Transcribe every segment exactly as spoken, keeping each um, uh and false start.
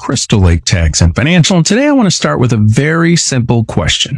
Crystal Lake Tax and Financial, and today I want to start with a very simple question.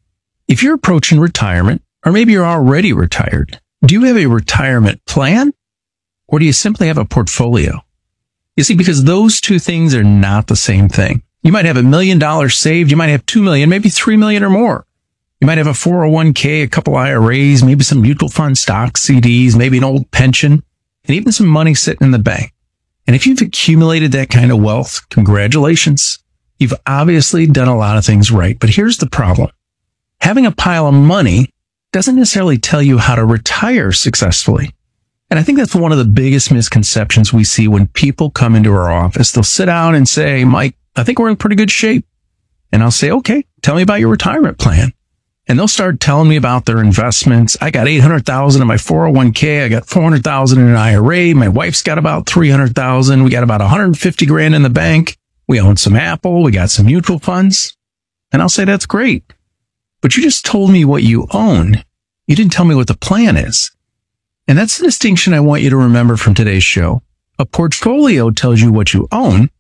If you're approaching retirement, or maybe you're already retired, do you have a retirement plan, or do you simply have a portfolio? You see, because those two things are not the same thing. You might have a million dollars saved, you might have two million, maybe three million or more. You might have a four oh one k, a couple I R As, maybe some mutual fund stocks, C Ds, maybe an old pension, and even some money sitting in the bank. And if you've accumulated that kind of wealth, congratulations. You've obviously done a lot of things right. But here's the problem. Having a pile of money doesn't necessarily tell you how to retire successfully. And I think that's one of the biggest misconceptions we see when people come into our office. They'll sit down and say, Mike, I think we're in pretty good shape. And I'll say, okay, tell me about your retirement plan. And they'll start telling me about their investments. I got eight hundred thousand in my four oh one k. I got four hundred thousand in an I R A. My wife's got about three hundred thousand. We got about one hundred fifty grand in the bank. We own some Apple. We got some mutual funds. And I'll say, that's great. But you just told me what you own. You didn't tell me what the plan is. And that's the distinction I want you to remember from today's show. A portfolio tells you what you own.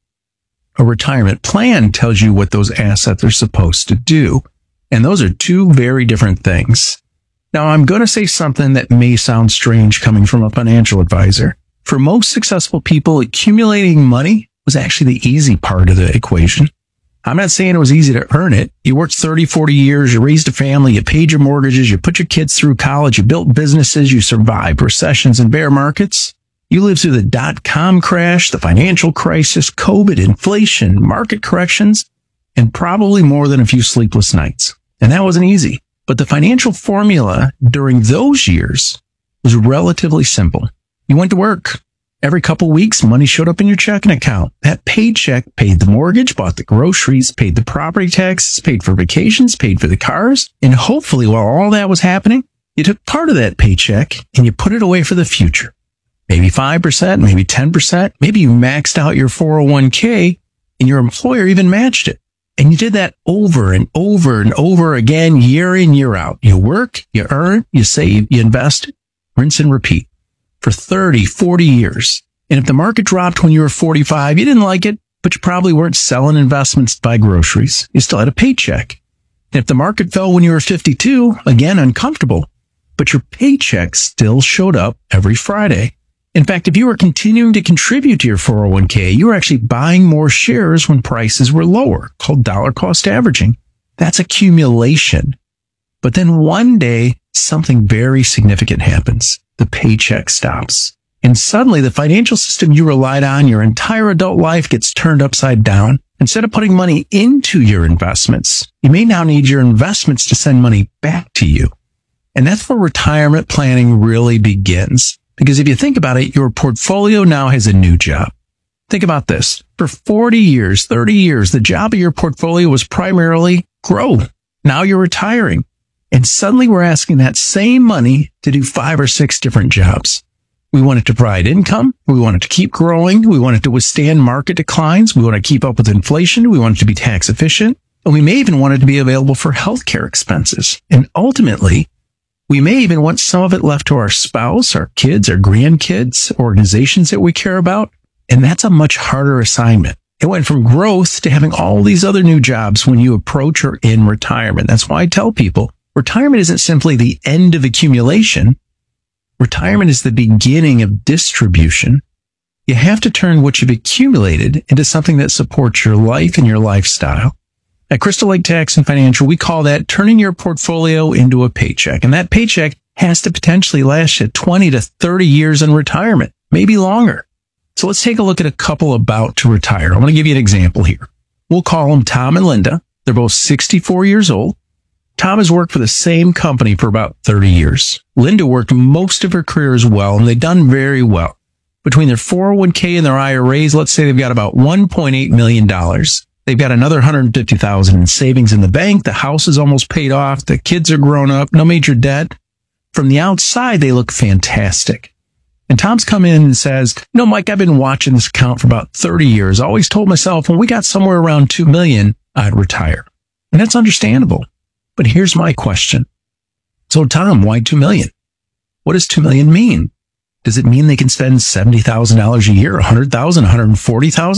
A retirement plan tells you what those assets are supposed to do. And those are two very different things. Now, I'm going to say something that may sound strange coming from a financial advisor. For most successful people, accumulating money was actually the easy part of the equation. I'm not saying it was easy to earn it. You worked thirty, forty years, you raised a family, you paid your mortgages, you put your kids through college, you built businesses, you survived recessions and bear markets. You lived through the dot-com crash, the financial crisis, COVID, inflation, market corrections, and probably more than a few sleepless nights. And that wasn't easy. But the financial formula during those years was relatively simple. You went to work. Every couple weeks, money showed up in your checking account. That paycheck paid the mortgage, bought the groceries, paid the property taxes, paid for vacations, paid for the cars. And hopefully, while all that was happening, you took part of that paycheck and you put it away for the future. Maybe five percent, maybe ten percent. Maybe you maxed out your four oh one k and your employer even matched it. And you did that over and over and over again, year in, year out. You work, you earn, you save, you invest, rinse and repeat for thirty, forty years. And if the market dropped when you were forty-five, you didn't like it, but you probably weren't selling investments to buy groceries. You still had a paycheck. And if the market fell when you were fifty-two, again, uncomfortable, but your paycheck still showed up every Friday. In fact, if you were continuing to contribute to your four oh one k, you were actually buying more shares when prices were lower, called dollar cost averaging. That's accumulation. But then one day, something very significant happens. The paycheck stops. And suddenly, the financial system you relied on your entire adult life gets turned upside down. Instead of putting money into your investments, you may now need your investments to send money back to you. And that's where retirement planning really begins. Because if you think about it, your portfolio now has a new job. Think about this. For forty years, thirty years, the job of your portfolio was primarily grow. Now you're retiring. And suddenly we're asking that same money to do five or six different jobs. We want it to provide income. We want it to keep growing. We want it to withstand market declines. We want to keep up with inflation. We want it to be tax efficient. And we may even want it to be available for healthcare expenses. And ultimately, we may even want some of it left to our spouse, our kids, our grandkids, organizations that we care about. And that's a much harder assignment. It went from growth to having all these other new jobs when you approach or in retirement. That's why I tell people retirement isn't simply the end of accumulation. Retirement is the beginning of distribution. You have to turn what you've accumulated into something that supports your life and your lifestyle. At Crystal Lake Tax and Financial, we call that turning your portfolio into a paycheck. And that paycheck has to potentially last you twenty to thirty years in retirement, maybe longer. So let's take a look at a couple about to retire. I'm going to give you an example here. We'll call them Tom and Linda. They're both sixty-four years old. Tom has worked for the same company for about thirty years. Linda worked most of her career as well, and they've done very well. Between their four oh one k and their I R As, let's say they've got about one point eight million dollars. They've got another one hundred fifty thousand dollars in savings in the bank. The house is almost paid off. The kids are grown up. No major debt. From the outside, they look fantastic. And Tom's come in and says, no, Mike, I've been watching this account for about thirty years. I always told myself when we got somewhere around two million dollars, I'd retire. And that's understandable. But here's my question. So, Tom, why two million dollars? What does two million dollars mean? Does it mean they can spend seventy thousand dollars a year, one hundred thousand dollars, one hundred forty thousand dollars?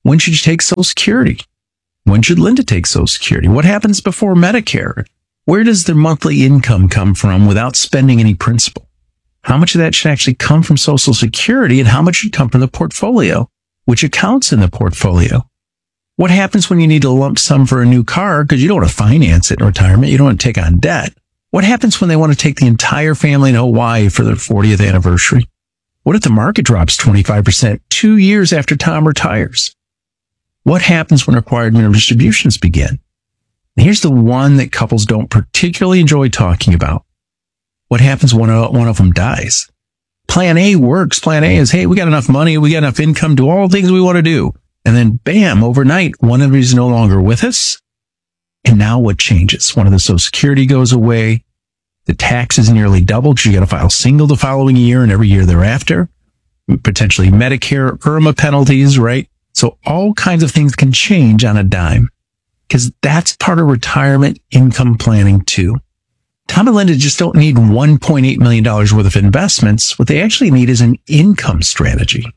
When should you take Social Security? When should Linda take Social Security? What happens before Medicare? Where does their monthly income come from without spending any principal? How much of that should actually come from Social Security and how much should come from the portfolio? Which accounts in the portfolio? What happens when you need a lump sum for a new car because you don't want to finance it in retirement? You don't want to take on debt. What happens when they want to take the entire family to Hawaii for their fortieth anniversary? What if the market drops twenty-five percent two years after Tom retires? What happens when required minimum distributions begin? And here's the one that couples don't particularly enjoy talking about. What happens when one of them dies? Plan A works. Plan A is, hey, we got enough money, we got enough income, do all the things we want to do. And then bam, overnight, one of them is no longer with us. And now what changes? One of the Social Security goes away. The taxes nearly double because you got to file single the following year and every year thereafter. Potentially Medicare, IRMA penalties, right? So all kinds of things can change on a dime because that's part of retirement income planning too. Tom and Linda just don't need one point eight million dollars worth of investments. What they actually need is an income strategy.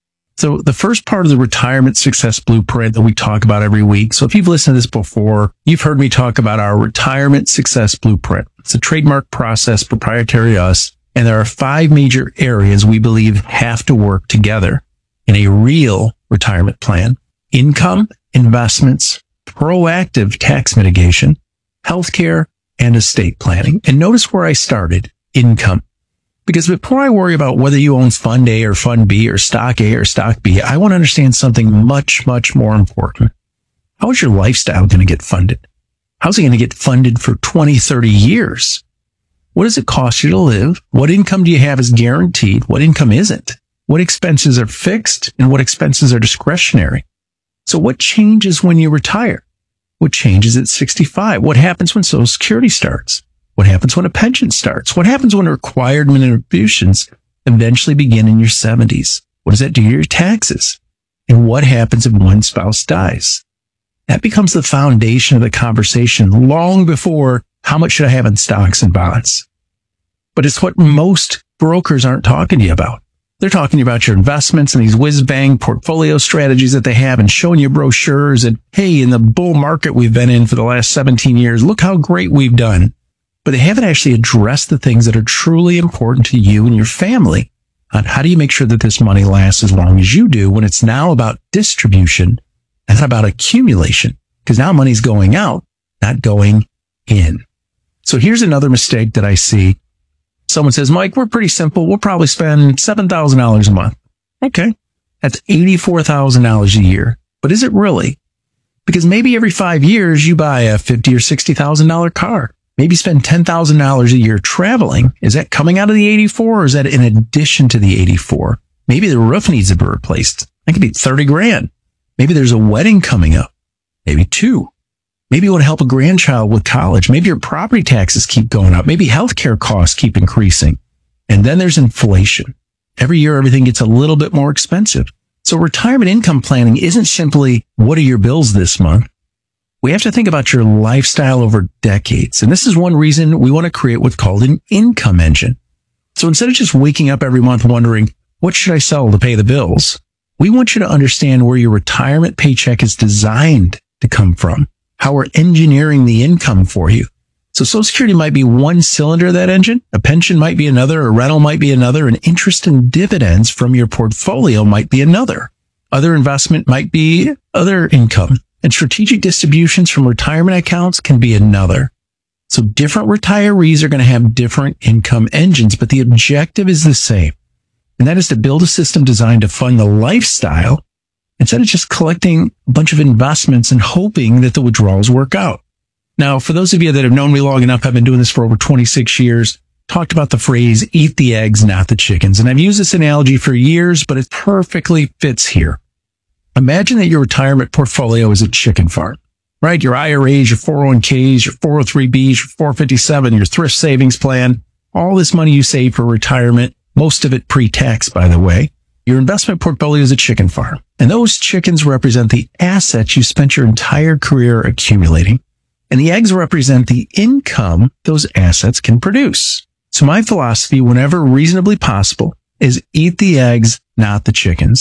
So the first part of the retirement success blueprint that we talk about every week. So if you've listened to this before, you've heard me talk about our retirement success blueprint. It's a trademark process proprietary to us. And there are five major areas we believe have to work together in a real retirement plan: income, investments, proactive tax mitigation, healthcare, and estate planning. And notice where I started: income. Because before I worry about whether you own Fund A or Fund B or Stock A or Stock B, I want to understand something much, much more important. How is your lifestyle going to get funded? How's it going to get funded for twenty, thirty years? What does it cost you to live? What income do you have is guaranteed? What income isn't? What expenses are fixed and what expenses are discretionary? So what changes when you retire? What changes at sixty-five? What happens when Social Security starts? What happens when a pension starts? What happens when required minimum distributions eventually begin in your seventies? What does that do to your taxes? And what happens if one spouse dies? That becomes the foundation of the conversation long before how much should I have in stocks and bonds? But it's what most brokers aren't talking to you about. They're talking to you about your investments and these whiz-bang portfolio strategies that they have and showing you brochures and, hey, in the bull market we've been in for the last seventeen years, look how great we've done. But they haven't actually addressed the things that are truly important to you and your family on how do you make sure that this money lasts as long as you do when it's now about distribution and not about accumulation, because now money's going out, not going in. So here's another mistake that I see. Someone says, Mike, we're pretty simple. We'll probably spend seven thousand dollars a month. Okay. That's eighty-four thousand dollars a year. But is it really? Because maybe every five years you buy a fifty thousand dollars or sixty thousand dollars car. Maybe spend ten thousand dollars a year traveling. Is that coming out of the eighty-four or is that in addition to the eighty-four? Maybe the roof needs to be replaced. That could be thirty grand. Maybe there's a wedding coming up. Maybe two. Maybe you want to help a grandchild with college. Maybe your property taxes keep going up. Maybe healthcare costs keep increasing. And then there's inflation. Every year, everything gets a little bit more expensive. So retirement income planning isn't simply, what are your bills this month? We have to think about your lifestyle over decades. And this is one reason we want to create what's called an income engine. So instead of just waking up every month wondering, what should I sell to pay the bills? We want you to understand where your retirement paycheck is designed to come from, how we're engineering the income for you. So Social Security might be one cylinder of that engine. A pension might be another. A rental might be another. And interest and dividends from your portfolio might be another. Other investment might be other income. And strategic distributions from retirement accounts can be another. So different retirees are going to have different income engines, but the objective is the same. And that is to build a system designed to fund the lifestyle instead of just collecting a bunch of investments and hoping that the withdrawals work out. Now, for those of you that have known me long enough, I've been doing this for over twenty-six years, talked about the phrase, eat the eggs, not the chickens. And I've used this analogy for years, but it perfectly fits here. Imagine that your retirement portfolio is a chicken farm, right? Your I R As, your four oh one k's, your four oh three b's, your four fifty-seven, your thrift savings plan, all this money you save for retirement, most of it pre-tax, by the way. Your investment portfolio is a chicken farm. And those chickens represent the assets you spent your entire career accumulating. And the eggs represent the income those assets can produce. So my philosophy, whenever reasonably possible, is eat the eggs, not the chickens.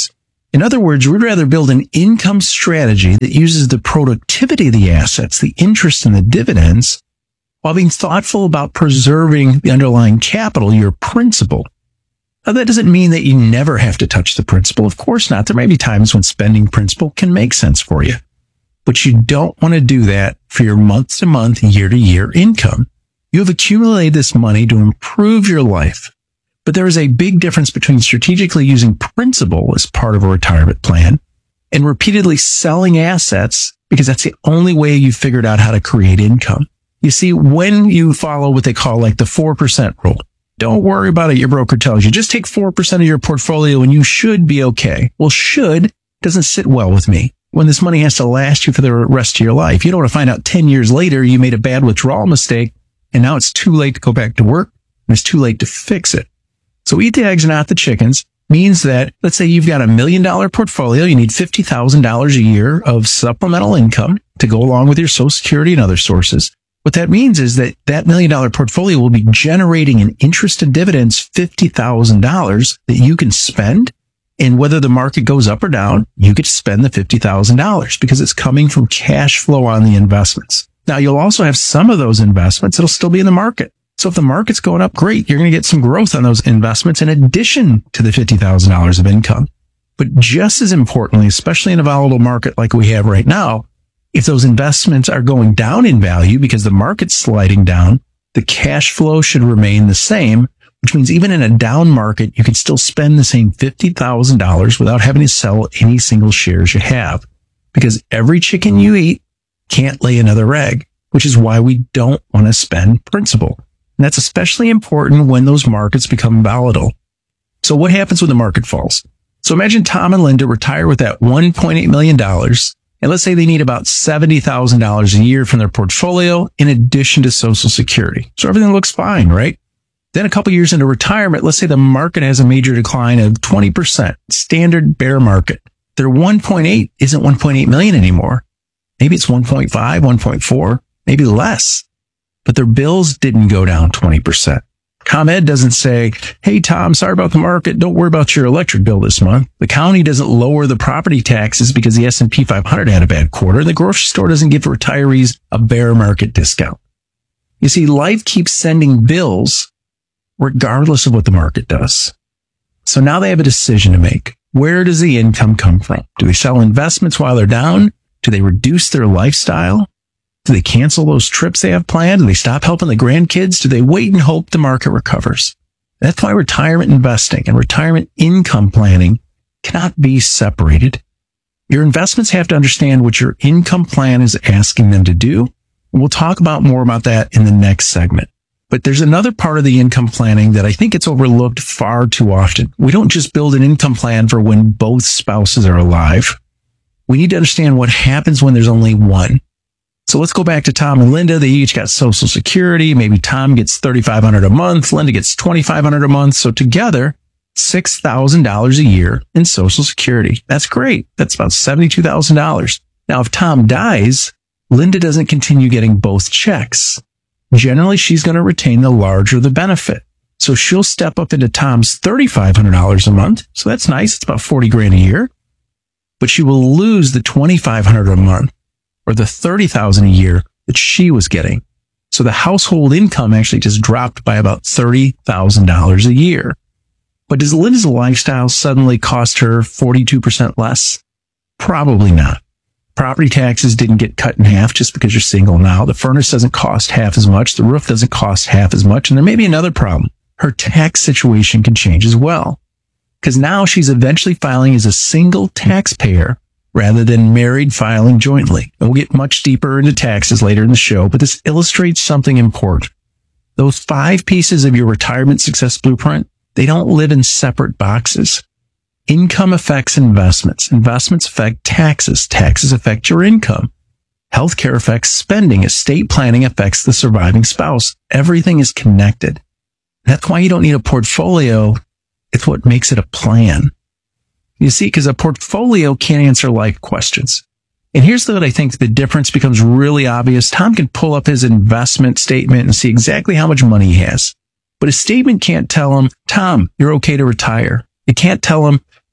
In other words, we'd rather build an income strategy that uses the productivity of the assets, the interest and the dividends, while being thoughtful about preserving the underlying capital, your principal. Now, that doesn't mean that you never have to touch the principal. Of course not. There may be times when spending principal can make sense for you, but you don't want to do that for your month to month, year to year income. You have accumulated this money to improve your life. But there is a big difference between strategically using principal as part of a retirement plan and repeatedly selling assets because that's the only way you figured out how to create income. You see, when you follow what they call like the four percent rule, don't worry about it. Your broker tells you just take four percent of your portfolio and you should be okay. Well, should doesn't sit well with me when this money has to last you for the rest of your life. You don't want to find out ten years later you made a bad withdrawal mistake and now it's too late to go back to work and it's too late to fix it. So eat the eggs and not the chickens means that, let's say you've got a million dollar portfolio. You need fifty thousand dollars a year of supplemental income to go along with your Social Security and other sources. What that means is that that million dollar portfolio will be generating an interest and dividends fifty thousand dollars that you can spend. And whether the market goes up or down, you get to spend the fifty thousand dollars because it's coming from cash flow on the investments. Now, you'll also have some of those investments that'll still be in the market. So if the market's going up, great, you're going to get some growth on those investments in addition to the fifty thousand dollars of income. But just as importantly, especially in a volatile market like we have right now, if those investments are going down in value because the market's sliding down, the cash flow should remain the same, which means even in a down market, you can still spend the same fifty thousand dollars without having to sell any single shares you have. Because every chicken you eat can't lay another egg, which is why we don't want to spend principal. And that's especially important when those markets become volatile. So what happens when the market falls? So imagine Tom and Linda retire with that one point eight million dollars. And let's say they need about seventy thousand dollars a year from their portfolio in addition to Social Security. So everything looks fine, right? Then a couple years into retirement, let's say the market has a major decline of twenty percent, standard bear market. Their one point eight isn't one point eight million anymore. Maybe it's one point five, one point four, maybe less. But their bills didn't go down twenty percent. ComEd doesn't say, hey, Tom, sorry about the market. Don't worry about your electric bill this month. The county doesn't lower the property taxes because the S and P five hundred had a bad quarter. The grocery store doesn't give retirees a bear market discount. You see, life keeps sending bills regardless of what the market does. So now they have a decision to make. Where does the income come from? Do they sell investments while they're down? Do they reduce their lifestyle? Do they cancel those trips they have planned? Do they stop helping the grandkids? Do they wait and hope the market recovers? That's why retirement investing and retirement income planning cannot be separated. Your investments have to understand what your income plan is asking them to do. And we'll talk about more about that in the next segment. But there's another part of the income planning that I think it's overlooked far too often. We don't just build an income plan for when both spouses are alive. We need to understand what happens when there's only one. So let's go back to Tom and Linda. They each got Social Security. Maybe Tom gets thirty-five hundred dollars a month. Linda gets twenty-five hundred dollars a month. So together, six thousand dollars a year in Social Security. That's great. That's about seventy-two thousand dollars. Now, if Tom dies, Linda doesn't continue getting both checks. Generally, she's going to retain the larger the benefit. So she'll step up into Tom's thirty-five hundred dollars a month. So that's nice. It's about forty grand a year. But she will lose the twenty-five hundred dollars a month, or the thirty thousand dollars a year that she was getting. So the household income actually just dropped by about thirty thousand dollars a year. But does Linda's lifestyle suddenly cost her forty-two percent less? Probably not. Property taxes didn't get cut in half just because you're single now. The furnace doesn't cost half as much. The roof doesn't cost half as much. And there may be another problem. Her tax situation can change as well. Because now she's eventually filing as a single taxpayer rather than married filing jointly. And we'll get much deeper into taxes later in the show, but this illustrates something important. Those five pieces of your retirement success blueprint, they don't live in separate boxes. Income affects investments. Investments affect taxes. Taxes affect your income. Healthcare affects spending. Estate planning affects the surviving spouse. Everything is connected. That's why you don't need a portfolio. It's what makes it a plan. You see, because a portfolio can't answer life questions. And here's what I think the difference becomes really obvious. Tom can pull up his investment statement and see exactly how much money he has. But a statement can't tell him, Tom, you're okay to retire. It can't tell him,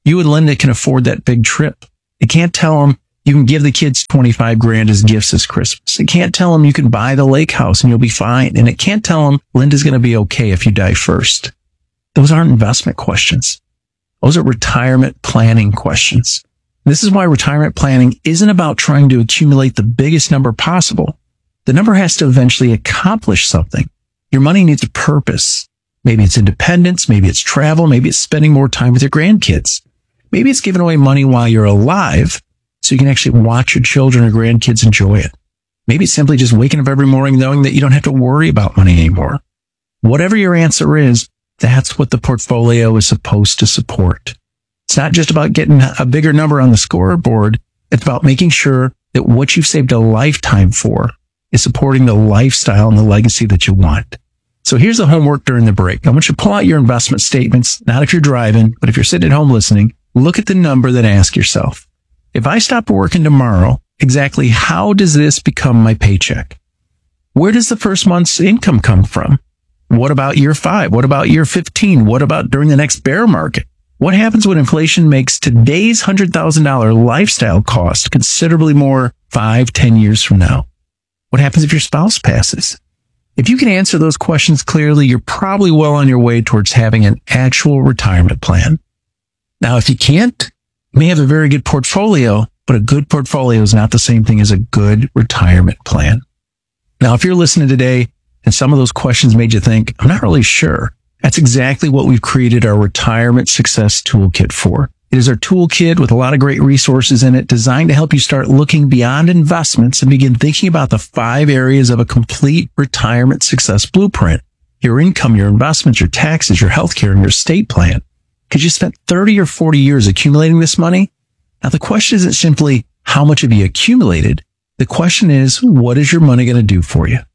you and Linda can afford that big trip. It can't tell them you can give the kids twenty-five grand as gifts this Christmas. It can't tell them you can buy the lake house and you'll be fine. And it can't tell them Linda's going to be okay if you die first. Those aren't investment questions. Those are retirement planning questions. This is why retirement planning isn't about trying to accumulate the biggest number possible. The number has to eventually accomplish something. Your money needs a purpose. Maybe it's independence. Maybe it's travel. Maybe it's spending more time with your grandkids. Maybe it's giving away money while you're alive so you can actually watch your children or grandkids enjoy it. Maybe it's simply just waking up every morning knowing that you don't have to worry about money anymore. Whatever your answer is, that's what the portfolio is supposed to support. It's not just about getting a bigger number on the scoreboard. It's about making sure that what you've saved a lifetime for is supporting the lifestyle and the legacy that you want. So here's the homework during the break. I want you to pull out your investment statements, not if you're driving, but if you're sitting at home listening, look at the number, then ask yourself, if I stop working tomorrow, exactly how does this become my paycheck? Where does the first month's income come from? What about year five? What about year fifteen? What about during the next bear market? What happens when inflation makes today's one hundred thousand dollars lifestyle cost considerably more five, ten years from now? What happens if your spouse passes? If you can answer those questions clearly, you're probably well on your way towards having an actual retirement plan. Now, if you can't, you may have a very good portfolio, but a good portfolio is not the same thing as a good retirement plan. Now, if you're listening today and some of those questions made you think, I'm not really sure, that's exactly what we've created our Retirement Success Toolkit for. It is our toolkit with a lot of great resources in it designed to help you start looking beyond investments and begin thinking about the five areas of a complete retirement success blueprint. Your income, your investments, your taxes, your healthcare, and your estate plan. Because you spent thirty or forty years accumulating this money. Now, the question isn't simply how much have you accumulated? The question is, what is your money going to do for you?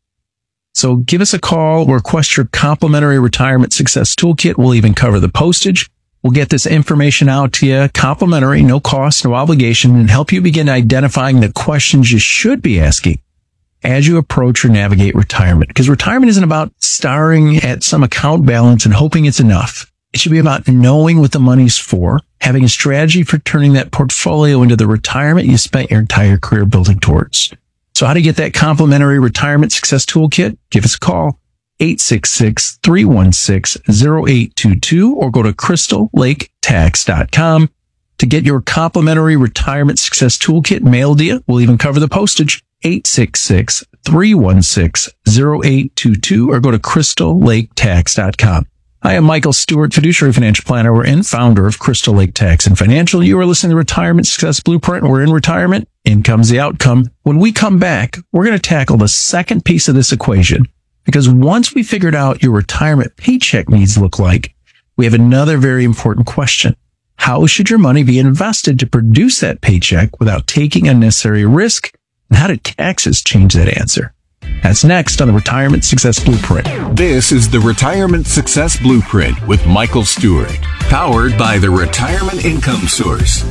So give us a call or request your complimentary Retirement Success Toolkit. We'll even cover the postage. We'll get this information out to you, complimentary, no cost, no obligation, and help you begin identifying the questions you should be asking as you approach or navigate retirement. Because retirement isn't about staring at some account balance and hoping it's enough. It should be about knowing what the money's for, having a strategy for turning that portfolio into the retirement you spent your entire career building towards. So how to get that complimentary Retirement Success Toolkit? Give us a call, eight six six, three one six, zero eight two two, or go to crystal lake tax dot com to get your complimentary Retirement Success Toolkit mailed to you. We'll even cover the postage, eight six six, three one six, zero eight two two, or go to crystal lake tax dot com. I am Michael Stewart, fiduciary financial planner and founder of Crystal Lake Tax and Financial. You are listening to Retirement Success Blueprint. We're in retirement. Income's the outcome. When we come back, we're going to tackle the second piece of this equation, because once we figured out your retirement paycheck needs look like, we have another very important question. How should your money be invested to produce that paycheck without taking unnecessary risk? And how do taxes change that answer? That's next on the Retirement Success Blueprint. This is the Retirement Success Blueprint with Michael Stewart, powered by the Retirement Income Source.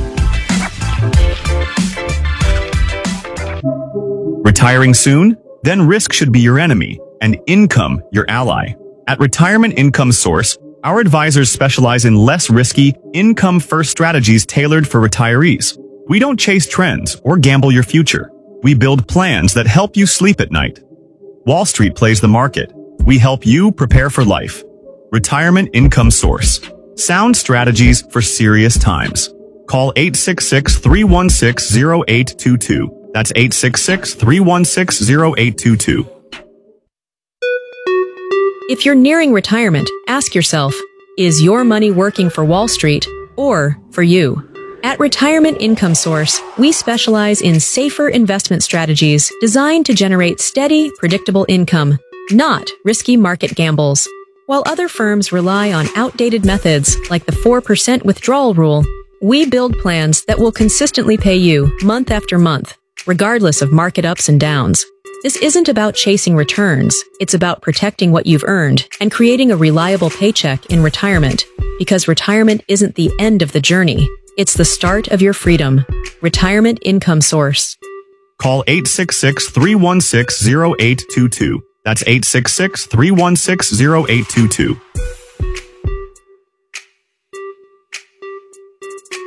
Retiring soon? Then risk should be your enemy and income your ally. At Retirement Income Source, our advisors specialize in less risky, income-first strategies tailored for retirees. We don't chase trends or gamble your future. We build plans that help you sleep at night. Wall Street plays the market. We help you prepare for life. Retirement Income Source. Sound strategies for serious times. Call eight six six, three one six, zero eight two two. That's eight six six, three one six, zero eight two two. If you're nearing retirement, ask yourself, is your money working for Wall Street or for you? At Retirement Income Source, we specialize in safer investment strategies designed to generate steady, predictable income, not risky market gambles. While other firms rely on outdated methods like the four percent withdrawal rule, we build plans that will consistently pay you month after month, regardless of market ups and downs. This isn't about chasing returns. It's about protecting what you've earned and creating a reliable paycheck in retirement, because retirement isn't the end of the journey. It's the start of your freedom. Retirement Income Source. Call eight six six, three one six, zero eight two two. That's eight six six, three one six, zero eight two two.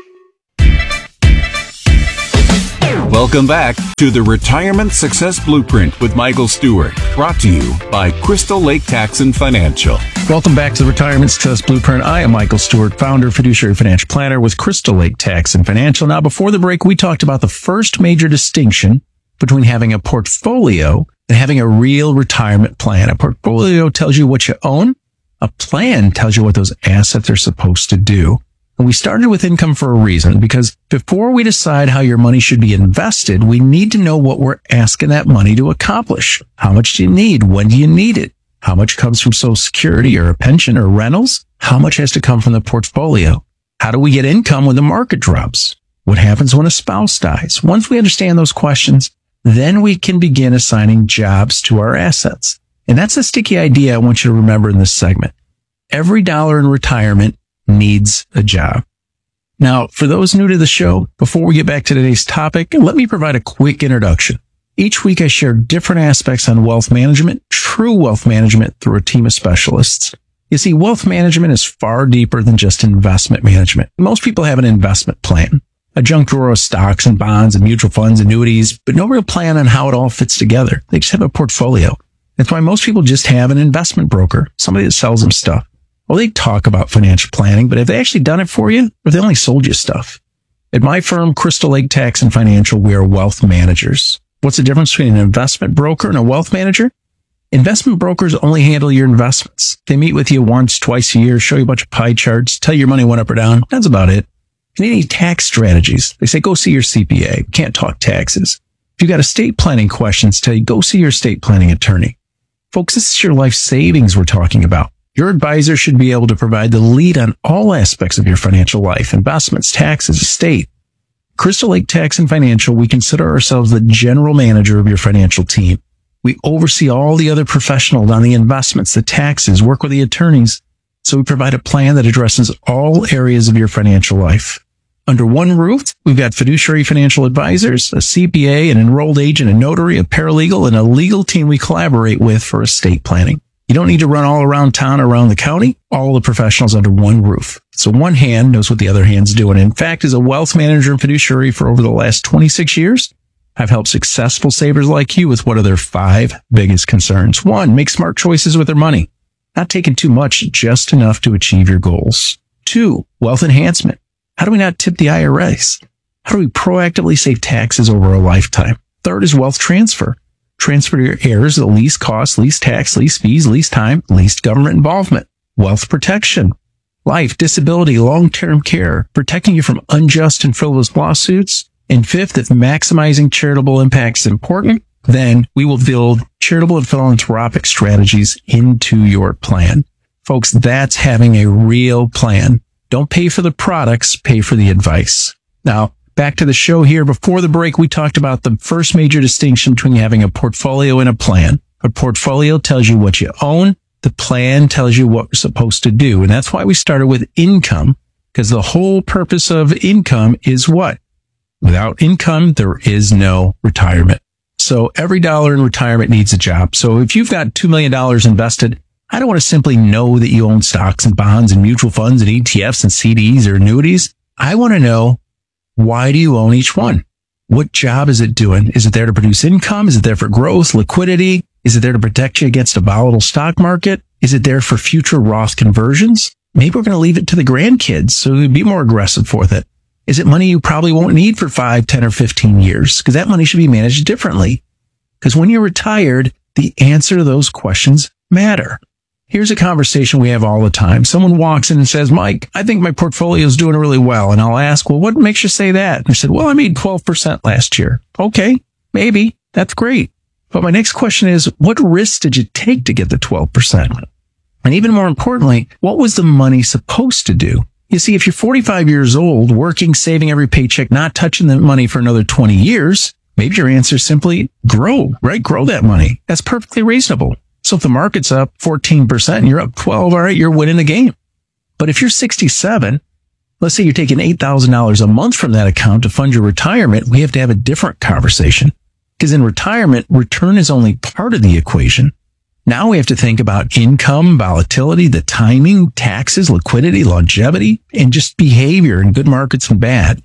Welcome back to the Retirement Success Blueprint with Michael Stewart, brought to you by Crystal Lake Tax and Financial. Welcome back to the Retirement Success Blueprint. I am Michael Stewart, founder, fiduciary financial planner with Crystal Lake Tax and Financial. Now, before the break, we talked about the first major distinction between having a portfolio and having a real retirement plan. A portfolio tells you what you own. A plan tells you what those assets are supposed to do. And we started with income for a reason, because before we decide how your money should be invested, we need to know what we're asking that money to accomplish. How much do you need? When do you need it? How much comes from Social Security or a pension or rentals? How much has to come from the portfolio? How do we get income when the market drops? What happens when a spouse dies? Once we understand those questions, then we can begin assigning jobs to our assets. And that's a sticky idea I want you to remember in this segment. Every dollar in retirement needs a job. Now, for those new to the show, before we get back to today's topic, let me provide a quick introduction. Each week I share different aspects on wealth management, true wealth management, through a team of specialists. You see, wealth management is far deeper than just investment management. Most people have an investment plan, a junk drawer of stocks and bonds and mutual funds, annuities, but no real plan on how it all fits together. They just have a portfolio. That's why most people just have an investment broker, somebody that sells them stuff. Well, they talk about financial planning, but have they actually done it for you, or have they only sold you stuff? At my firm, Crystal Lake Tax and Financial, we are wealth managers. What's the difference between an investment broker and a wealth manager? Investment brokers only handle your investments. They meet with you once, twice a year, show you a bunch of pie charts, tell you your money went up or down. That's about it. If you need any tax strategies, they say, go see your C P A. We can't talk taxes. If you got estate planning questions, tell you, go see your estate planning attorney. Folks, this is your life savings we're talking about. Your advisor should be able to provide the lead on all aspects of your financial life, investments, taxes, estate. Crystal Lake Tax and Financial, we consider ourselves the general manager of your financial team. We oversee all the other professionals on the investments, the taxes, work with the attorneys. So we provide a plan that addresses all areas of your financial life. Under one roof, we've got fiduciary financial advisors, a C P A, an enrolled agent, a notary, a paralegal, and a legal team we collaborate with for estate planning. You don't need to run all around town or around the county. All the professionals under one roof. So one hand knows what the other hand's doing. In fact, as a wealth manager and fiduciary for over the last twenty-six years, I've helped successful savers like you with what are their five biggest concerns. One, make smart choices with their money. Not taking too much, just enough to achieve your goals. Two, wealth enhancement. How do we not tip the I R S? How do we proactively save taxes over a lifetime? Third is wealth transfer. Transfer to your heirs at least cost, least tax, least fees, least time, least government involvement. Wealth protection. Life, disability, long-term care, protecting you from unjust and frivolous lawsuits. And fifth, if maximizing charitable impact is important, then we will build charitable and philanthropic strategies into your plan. Folks, that's having a real plan. Don't pay for the products, pay for the advice. Now, back to the show here. Before the break, we talked about the first major distinction between having a portfolio and a plan. A portfolio tells you what you own. The plan tells you what we're supposed to do. And that's why we started with income, because the whole purpose of income is what? Without income, there is no retirement. So every dollar in retirement needs a job. So if you've got two million dollars invested, I don't want to simply know that you own stocks and bonds and mutual funds and E T Fs and C Ds or annuities. I want to know, why do you own each one? What job is it doing? Is it there to produce income? Is it there for growth, liquidity? Is it there to protect you against a volatile stock market? Is it there for future Roth conversions? Maybe we're going to leave it to the grandkids so we'd be more aggressive with it. Is it money you probably won't need for five, ten, or fifteen years? Because that money should be managed differently. Because when you're retired, the answer to those questions matter. Here's a conversation we have all the time. Someone walks in and says, Mike, I think my portfolio is doing really well. And I'll ask, well, what makes you say that? And I said, well, I made twelve percent last year. Okay, maybe. That's great. But my next question is, what risks did you take to get the twelve percent? And even more importantly, what was the money supposed to do? You see, if you're forty-five years old, working, saving every paycheck, not touching the money for another twenty years, maybe your answer is simply grow, right? Grow that money. That's perfectly reasonable. So if the market's up fourteen percent and you're up twelve, all right, you're winning the game. But if you're sixty-seven, let's say you're taking eight thousand dollars a month from that account to fund your retirement, we have to have a different conversation. Because in retirement, return is only part of the equation. Now we have to think about income, volatility, the timing, taxes, liquidity, longevity, and just behavior in good markets and bad.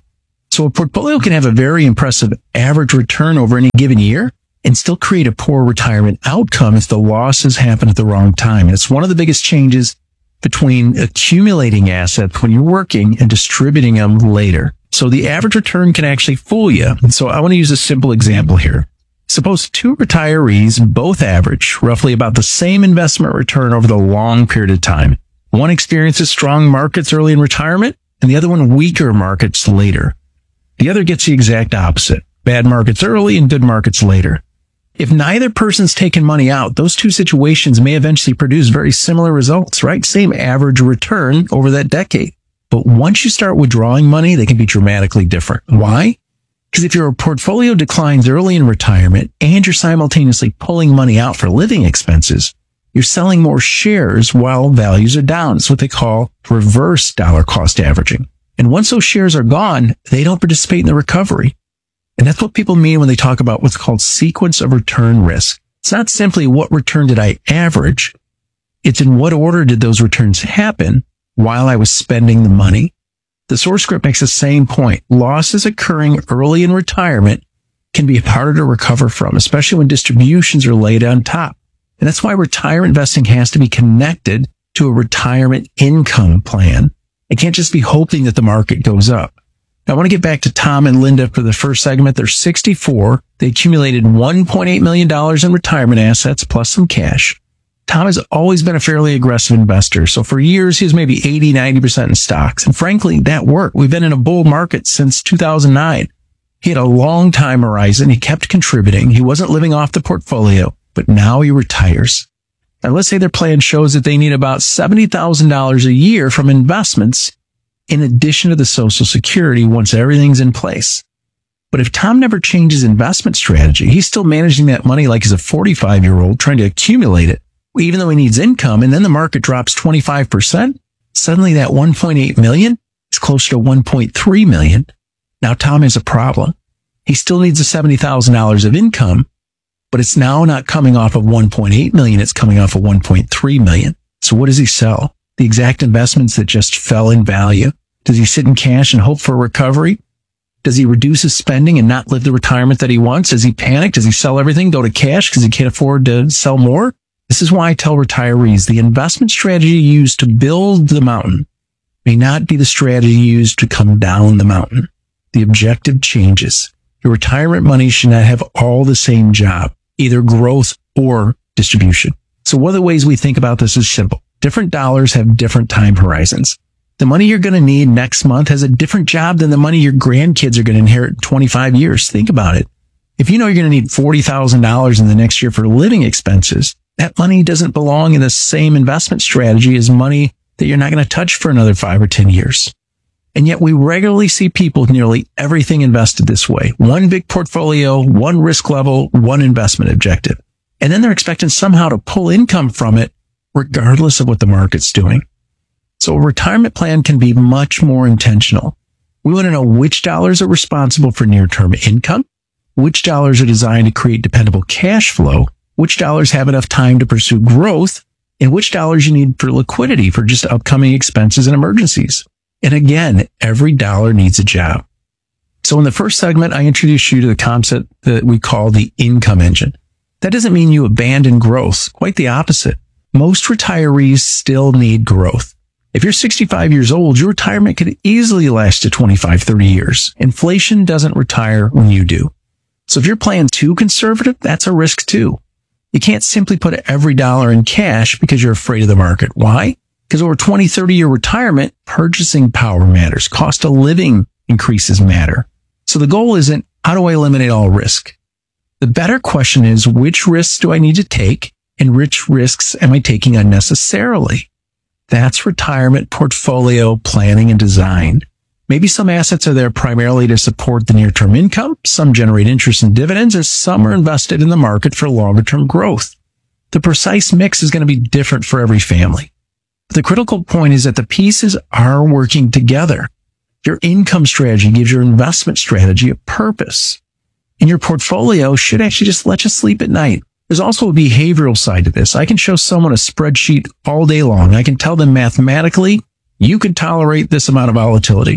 So a portfolio can have a very impressive average return over any given year and still create a poor retirement outcome if the losses happen at the wrong time. And it's one of the biggest changes between accumulating assets when you're working and distributing them later. So the average return can actually fool you. And so I want to use a simple example here. Suppose two retirees both average roughly about the same investment return over the long period of time. One experiences strong markets early in retirement and the other one weaker markets later. The other gets the exact opposite. Bad markets early and good markets later. If neither person's taken money out, those two situations may eventually produce very similar results, right? Same average return over that decade. But once you start withdrawing money, they can be dramatically different. Why? Because if your portfolio declines early in retirement and you're simultaneously pulling money out for living expenses, you're selling more shares while values are down. It's what they call reverse dollar cost averaging. And once those shares are gone, they don't participate in the recovery. And that's what people mean when they talk about what's called sequence of return risk. It's not simply what return did I average. It's in what order did those returns happen while I was spending the money. The source script makes the same point. Losses occurring early in retirement can be harder to recover from, especially when distributions are laid on top. And that's why retirement investing has to be connected to a retirement income plan. It can't just be hoping that the market goes up. Now, I want to get back to Tom and Linda for the first segment. They're sixty-four. They accumulated one point eight million dollars in retirement assets plus some cash. Tom has always been a fairly aggressive investor. So for years, he was maybe eighty, ninety percent in stocks. And frankly, that worked. We've been in a bull market since two thousand nine. He had a long time horizon. He kept contributing. He wasn't living off the portfolio, but now he retires. Now, let's say their plan shows that they need about seventy thousand dollars a year from investments in addition to the Social Security once everything's in place. But if Tom never changes investment strategy, he's still managing that money like he's a forty-five-year-old trying to accumulate it, even though he needs income, and then the market drops twenty-five percent, suddenly that one point eight million dollars is closer to one point three million dollars. Now Tom has a problem. He still needs the seventy thousand dollars of income, but it's now not coming off of one point eight million dollars, it's coming off of one point three million dollars. So what does he sell? The exact investments that just fell in value? Does he sit in cash and hope for a recovery? Does he reduce his spending and not live the retirement that he wants? Does he panic? Does he sell everything, go to cash because he can't afford to sell more? This is why I tell retirees the investment strategy used to build the mountain may not be the strategy used to come down the mountain. The objective changes. Your retirement money should not have all the same job, either growth or distribution. So one of the ways we think about this is simple. Different dollars have different time horizons. The money you're going to need next month has a different job than the money your grandkids are going to inherit in twenty-five years. Think about it. If you know you're going to need forty thousand dollars in the next year for living expenses, that money doesn't belong in the same investment strategy as money that you're not going to touch for another five or ten years. And yet we regularly see people with nearly everything invested this way. One big portfolio, one risk level, one investment objective. And then they're expecting somehow to pull income from it regardless of what the market's doing. So a retirement plan can be much more intentional. We want to know which dollars are responsible for near-term income, which dollars are designed to create dependable cash flow, which dollars have enough time to pursue growth, and which dollars you need for liquidity for just upcoming expenses and emergencies. And again, every dollar needs a job. So in the first segment, I introduced you to the concept that we call the income engine. That doesn't mean you abandon growth. Quite the opposite. Most retirees still need growth. If you're sixty-five years old, your retirement could easily last to twenty-five, thirty years. Inflation doesn't retire when you do. So if you're playing too conservative, that's a risk too. You can't simply put every dollar in cash because you're afraid of the market. Why? Because over twenty, thirty year retirement, purchasing power matters. Cost of living increases matter. So the goal isn't, how do I eliminate all risk? The better question is, which risks do I need to take and which risks am I taking unnecessarily? That's retirement portfolio planning and design. Maybe some assets are there primarily to support the near-term income, some generate interest and dividends, and some are invested in the market for longer-term growth. The precise mix is going to be different for every family. But the critical point is that the pieces are working together. Your income strategy gives your investment strategy a purpose. And your portfolio should actually just let you sleep at night. There's also a behavioral side to this. I can show someone a spreadsheet all day long. I can tell them mathematically, you can tolerate this amount of volatility.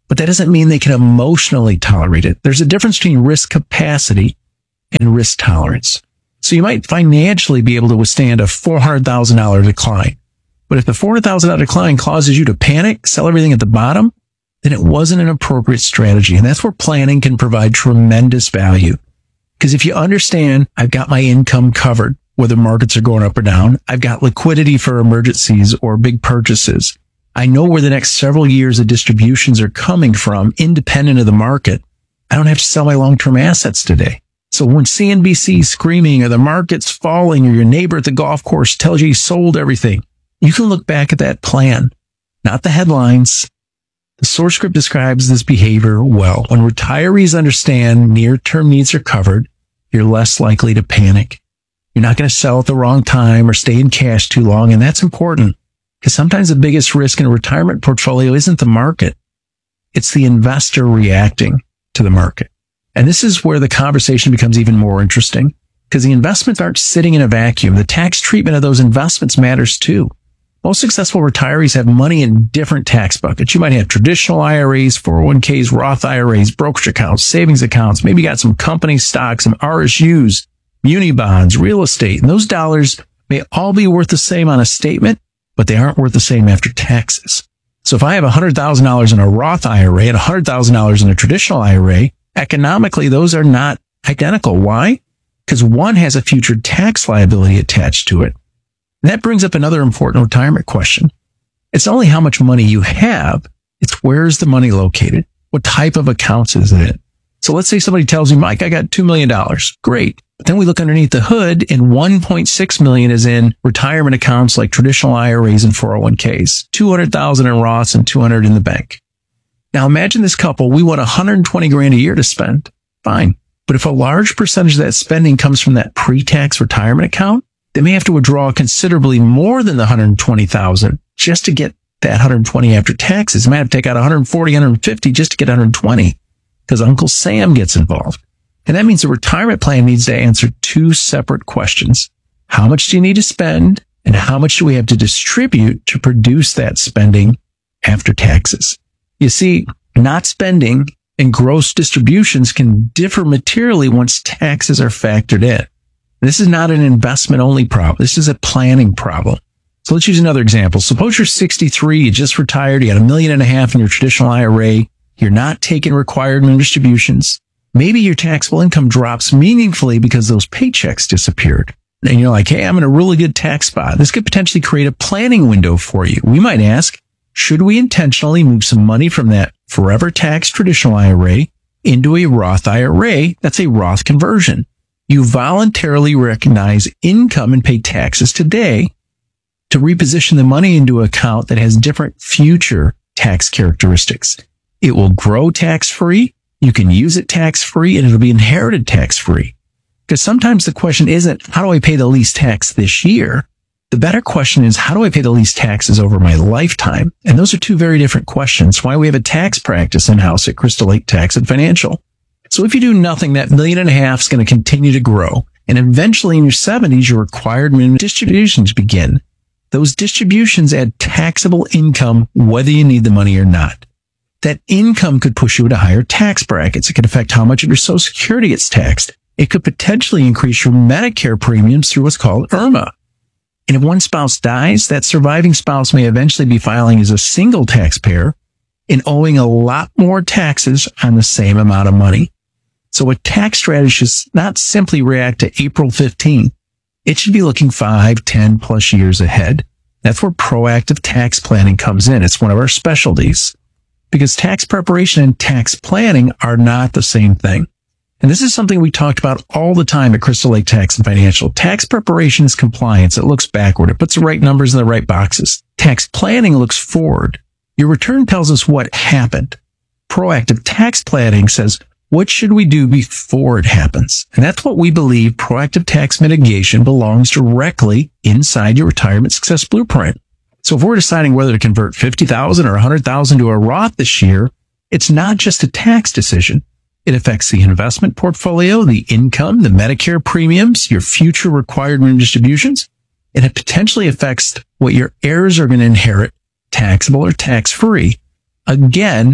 but that doesn't mean they can emotionally tolerate it. There's a difference between risk capacity and risk tolerance. So you might financially be able to withstand a four hundred thousand dollars decline. But if the four hundred thousand dollars decline causes you to panic, sell everything at the bottom, then it wasn't an appropriate strategy. And that's where planning can provide tremendous value. Because if you understand, I've got my income covered, whether markets are going up or down, I've got liquidity for emergencies or big purchases. I know where the next several years of distributions are coming from, independent of the market. I don't have to sell my long-term assets today. So when C N B C is screaming or the market's falling or your neighbor at the golf course tells you he sold everything, you can look back at that plan, not the headlines. The source script describes this behavior well. When retirees understand near-term needs are covered, you're less likely to panic. You're not going to sell at the wrong time or stay in cash too long. And that's important because sometimes the biggest risk in a retirement portfolio isn't the market. It's the investor reacting to the market. And this is where the conversation becomes even more interesting because the investments aren't sitting in a vacuum. The tax treatment of those investments matters too. Most successful retirees have money in different tax buckets. You might have traditional I R As, four oh one k's, Roth I R As, brokerage accounts, savings accounts. Maybe you got some company stocks, some R S Us, muni bonds, real estate. And those dollars may all be worth the same on a statement, but they aren't worth the same after taxes. So if I have one hundred thousand dollars in a Roth I R A and one hundred thousand dollars in a traditional I R A, economically, those are not identical. Why? Because one has a future tax liability attached to it. And that brings up another important retirement question. It's not only how much money you have, it's where's the money located? What type of accounts is it in? So let's say somebody tells you, Mike, I got two million dollars. Great. But then we look underneath the hood and one point six million dollars is in retirement accounts like traditional I R As and four oh one k's, two hundred thousand dollars in Roths and two hundred thousand dollars in the bank. Now imagine this couple, we want one hundred twenty grand a year to spend. Fine. But if a large percentage of that spending comes from that pre-tax retirement account, they may have to withdraw considerably more than the one hundred twenty thousand dollars just to get that one hundred twenty after taxes. They might have to take out one hundred forty, one hundred fifty just to get one hundred twenty because Uncle Sam gets involved. And that means the retirement plan needs to answer two separate questions. How much do you need to spend and how much do we have to distribute to produce that spending after taxes? You see, not spending and gross distributions can differ materially once taxes are factored in. This is not an investment only problem. This is a planning problem. So let's use another example. Suppose you're sixty-three, you just retired, you got a million and a half in your traditional I R A. You're not taking required minimum distributions. Maybe your taxable income drops meaningfully because those paychecks disappeared. And you're like, hey, I'm in a really good tax spot. This could potentially create a planning window for you. We might ask, should we intentionally move some money from that forever tax traditional I R A into a Roth I R A? That's a Roth conversion. You voluntarily recognize income and pay taxes today to reposition the money into an account that has different future tax characteristics. It will grow tax-free. You can use it tax-free and it'll be inherited tax-free. Because sometimes the question isn't, how do I pay the least tax this year? The better question is, how do I pay the least taxes over my lifetime? And those are two very different questions. Why we have a tax practice in-house at Crystal Lake Tax and Financial. So if you do nothing, that million and a half is going to continue to grow. And eventually in your seventies, your required minimum distributions begin. Those distributions add taxable income, whether you need the money or not. That income could push you into higher tax brackets. It could affect how much of your Social Security gets taxed. It could potentially increase your Medicare premiums through what's called I R M A. And if one spouse dies, that surviving spouse may eventually be filing as a single taxpayer and owing a lot more taxes on the same amount of money. So a tax strategy should not simply react to April fifteenth. It should be looking five, ten plus years ahead. That's where proactive tax planning comes in. It's one of our specialties because tax preparation and tax planning are not the same thing. And this is something we talked about all the time at Crystal Lake Tax and Financial. Tax preparation is compliance. It looks backward. It puts the right numbers in the right boxes. Tax planning looks forward. Your return tells us what happened. Proactive tax planning says, what should we do before it happens? And that's what we believe proactive tax mitigation belongs directly inside your retirement success blueprint. So if we're deciding whether to convert fifty thousand dollars or one hundred thousand dollars to a Roth this year, it's not just a tax decision. It affects the investment portfolio, the income, the Medicare premiums, your future required minimum distributions, and it potentially affects what your heirs are going to inherit, taxable or tax-free. Again,